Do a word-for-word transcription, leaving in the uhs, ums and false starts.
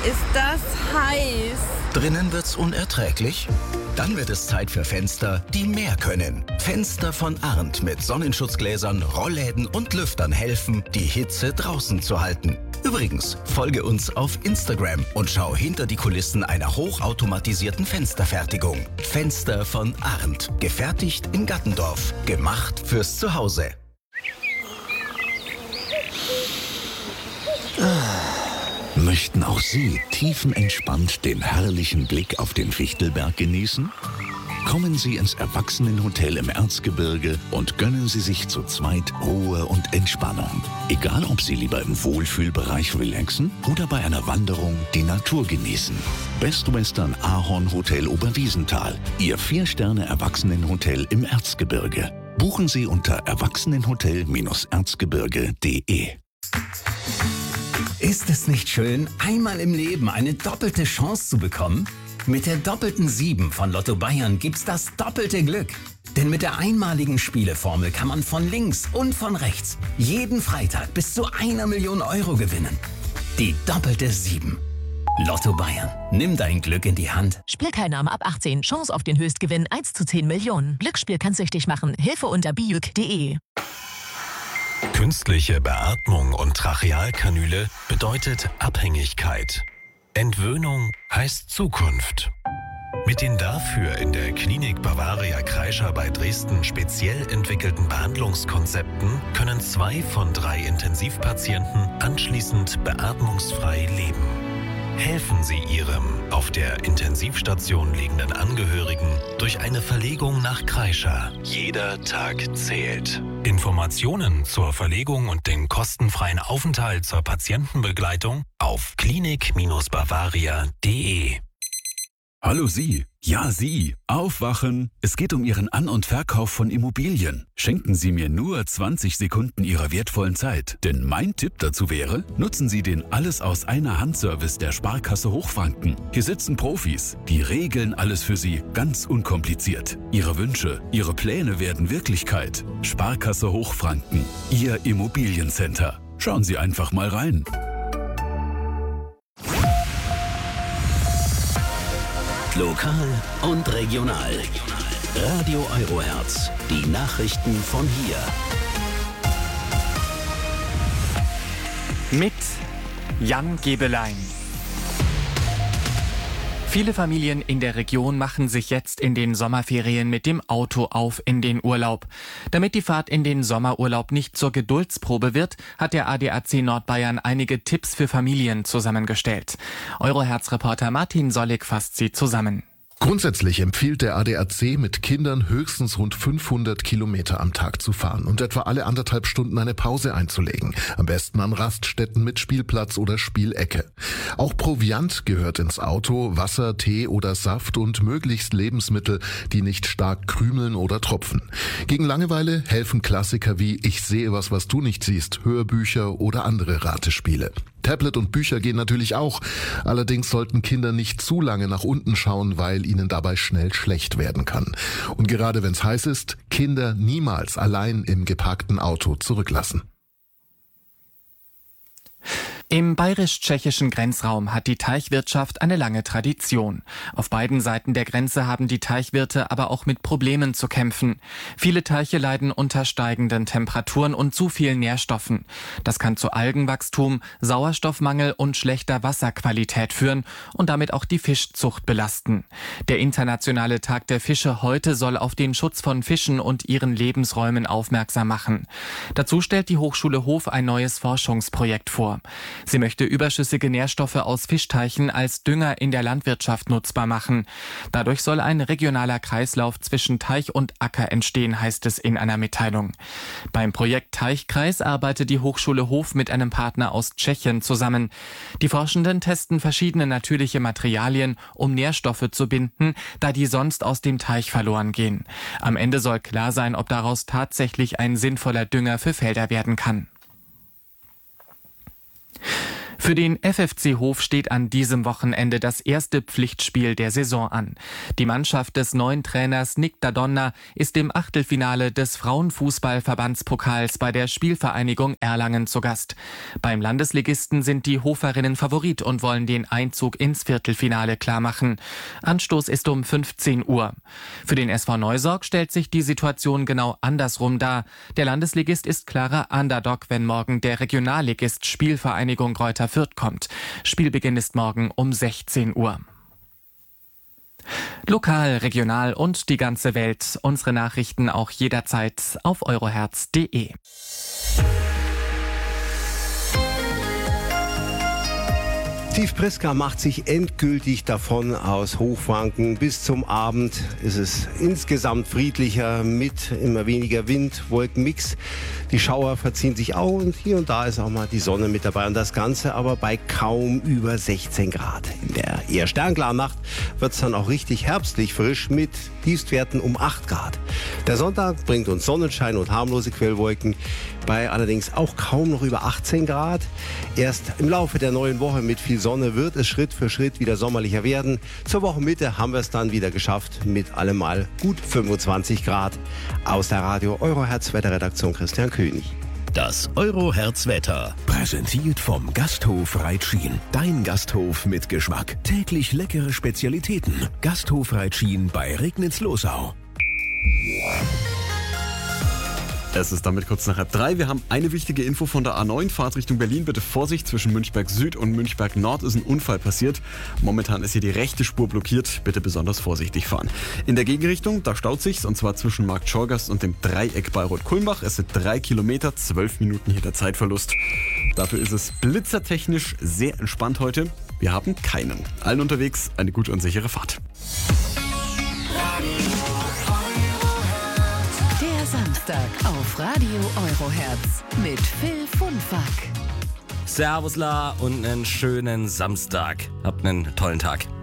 ist das heiß. Drinnen wird's unerträglich? Dann wird es Zeit für Fenster, die mehr können. Fenster von Arndt mit Sonnenschutzgläsern, Rollläden und Lüftern helfen, die Hitze draußen zu halten. Übrigens, folge uns auf Instagram und schau hinter die Kulissen einer hochautomatisierten Fensterfertigung. Fenster von Arndt. Gefertigt in Gattendorf. Gemacht fürs Zuhause. Möchten auch Sie tiefenentspannt den herrlichen Blick auf den Fichtelberg genießen? Kommen Sie ins Erwachsenenhotel im Erzgebirge und gönnen Sie sich zu zweit Ruhe und Entspannung. Egal, ob Sie lieber im Wohlfühlbereich relaxen oder bei einer Wanderung die Natur genießen. Best Western Ahorn Hotel Oberwiesenthal, Ihr Vier-Sterne-Erwachsenenhotel im Erzgebirge. Buchen Sie unter erwachsenenhotel erzgebirge punkt de. Ist es nicht schön, einmal im Leben eine doppelte Chance zu bekommen? Mit der doppelten sieben von Lotto Bayern gibt's das doppelte Glück. Denn mit der einmaligen Spieleformel kann man von links und von rechts jeden Freitag bis zu einer Million Euro gewinnen. Die doppelte sieben. Lotto Bayern. Nimm dein Glück in die Hand. Spielteilnahme ab achtzehn. Chance auf den Höchstgewinn eins zu zehn Millionen. Glücksspiel kann süchtig machen. Hilfe unter bijuk punkt de. Künstliche Beatmung und Trachealkanüle bedeutet Abhängigkeit. Entwöhnung heißt Zukunft. Mit den dafür in der Klinik Bavaria Kreischer bei Dresden speziell entwickelten Behandlungskonzepten können zwei von drei Intensivpatienten anschließend beatmungsfrei leben. Helfen Sie Ihrem auf der Intensivstation liegenden Angehörigen durch eine Verlegung nach Kreischer. Jeder Tag zählt. Informationen zur Verlegung und den kostenfreien Aufenthalt zur Patientenbegleitung auf klinik Bavaria punkt de. Hallo Sie, ja Sie, aufwachen. Es geht um Ihren An- und Verkauf von Immobilien. Schenken Sie mir nur zwanzig Sekunden Ihrer wertvollen Zeit. Denn mein Tipp dazu wäre, nutzen Sie den Alles-aus-einer-Hand-Service der Sparkasse Hochfranken. Hier sitzen Profis, die regeln alles für Sie ganz unkompliziert. Ihre Wünsche, Ihre Pläne werden Wirklichkeit. Sparkasse Hochfranken, Ihr Immobiliencenter. Schauen Sie einfach mal rein. Lokal und regional. Radio Eurohertz. Die Nachrichten von hier. Mit Jan Gebelein. Viele Familien in der Region machen sich jetzt in den Sommerferien mit dem Auto auf in den Urlaub. Damit die Fahrt in den Sommerurlaub nicht zur Geduldsprobe wird, hat der A D A C Nordbayern einige Tipps für Familien zusammengestellt. Eurohertz-Reporter Martin Sollig fasst sie zusammen. Grundsätzlich empfiehlt der A D A C, mit Kindern höchstens rund fünfhundert Kilometer am Tag zu fahren und etwa alle anderthalb Stunden eine Pause einzulegen. Am besten an Raststätten mit Spielplatz oder Spielecke. Auch Proviant gehört ins Auto, Wasser, Tee oder Saft und möglichst Lebensmittel, die nicht stark krümeln oder tropfen. Gegen Langeweile helfen Klassiker wie Ich sehe was, was du nicht siehst, Hörbücher oder andere Ratespiele. Tablet und Bücher gehen natürlich auch. Allerdings sollten Kinder nicht zu lange nach unten schauen, weil ihnen dabei schnell schlecht werden kann. Und gerade wenn es heiß ist, Kinder niemals allein im geparkten Auto zurücklassen. Im bayerisch-tschechischen Grenzraum hat die Teichwirtschaft eine lange Tradition. Auf beiden Seiten der Grenze haben die Teichwirte aber auch mit Problemen zu kämpfen. Viele Teiche leiden unter steigenden Temperaturen und zu vielen Nährstoffen. Das kann zu Algenwachstum, Sauerstoffmangel und schlechter Wasserqualität führen und damit auch die Fischzucht belasten. Der Internationale Tag der Fische heute soll auf den Schutz von Fischen und ihren Lebensräumen aufmerksam machen. Dazu stellt die Hochschule Hof ein neues Forschungsprojekt vor. Sie möchte überschüssige Nährstoffe aus Fischteichen als Dünger in der Landwirtschaft nutzbar machen. Dadurch soll ein regionaler Kreislauf zwischen Teich und Acker entstehen, heißt es in einer Mitteilung. Beim Projekt Teichkreis arbeitet die Hochschule Hof mit einem Partner aus Tschechien zusammen. Die Forschenden testen verschiedene natürliche Materialien, um Nährstoffe zu binden, da die sonst aus dem Teich verloren gehen. Am Ende soll klar sein, ob daraus tatsächlich ein sinnvoller Dünger für Felder werden kann. Für den F F C Hof steht an diesem Wochenende das erste Pflichtspiel der Saison an. Die Mannschaft des neuen Trainers Nick Dadonna ist im Achtelfinale des Frauenfußballverbandspokals bei der Spielvereinigung Erlangen zu Gast. Beim Landesligisten sind die Hoferinnen Favorit und wollen den Einzug ins Viertelfinale klarmachen. Anstoß ist um fünfzehn Uhr. Für den S V Neusorg stellt sich die Situation genau andersrum dar. Der Landesligist ist klarer Underdog, wenn morgen der Regionalligist Spielvereinigung Greuther Fürth kommt. Spielbeginn ist morgen um sechzehn Uhr. Lokal, regional und die ganze Welt. Unsere Nachrichten auch jederzeit auf euroherz punkt de. Steve Priska macht sich endgültig davon aus Hochfranken. Bis zum Abend ist es insgesamt friedlicher mit immer weniger Wind, Wolkenmix. Die Schauer verziehen sich auch und hier und da ist auch mal die Sonne mit dabei. Und das Ganze aber bei kaum über sechzehn Grad. In der eher sternklaren Nacht wird es dann auch richtig herbstlich frisch mit Tiefstwerten um acht Grad. Der Sonntag bringt uns Sonnenschein und harmlose Quellwolken bei allerdings auch kaum noch über achtzehn Grad. Erst im Laufe der neuen Woche mit viel Sonne wird es Schritt für Schritt wieder sommerlicher werden. Zur Wochenmitte haben wir es dann wieder geschafft mit allemal gut fünfundzwanzig Grad. Aus der Radio Euroherz Wetterredaktion Christian König. Das Euroherz-Wetter. Präsentiert vom Gasthof Reitschien. Dein Gasthof mit Geschmack. Täglich leckere Spezialitäten. Gasthof Reitschien bei Regnitz-Losau. Es ist damit kurz nach halb drei. Wir haben eine wichtige Info von der A neun. Fahrt Richtung Berlin. Bitte Vorsicht, zwischen Münchberg Süd und Münchberg Nord ist ein Unfall passiert. Momentan ist hier die rechte Spur blockiert. Bitte besonders vorsichtig fahren. In der Gegenrichtung, da staut sich's, und zwar zwischen Markt Schorgast und dem Dreieck Bayreuth-Kulmbach. Es sind drei Kilometer, zwölf Minuten hier der Zeitverlust. Dafür ist es blitzertechnisch sehr entspannt heute. Wir haben keinen. Allen unterwegs eine gute und sichere Fahrt. Samstag auf Radio Euroherz mit Phil Funfack. Servusla und einen schönen Samstag. Habt einen tollen Tag.